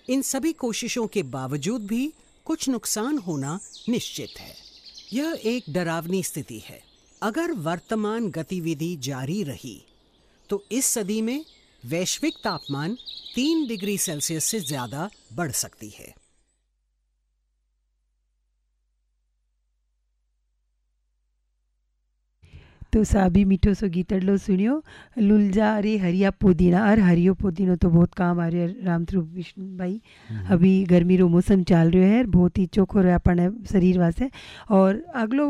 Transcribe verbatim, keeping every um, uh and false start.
इन सभी कोशिशों के बावजूद भी कुछ नुकसान होना निश्चित है। यह एक डरावनी स्थिति है। अगर वर्तमान गतिविधि जारी रही तो इस सदी में वैश्विक तापमान तीन डिग्री सेल्सियस से ज्यादा बढ़ सकती है। तो साबी मीठो सो गीतड़लो सुनियो लुलजा रे हरिया पुदीना और हरियो पुदीनो तो बहुत काम आ रहा है राम थ्रू विष्णु भाई। अभी गर्मी रो मौसम चाल रहा है, बहुत ही चोखो रहा अपन शरीर वास्ते। और अगलो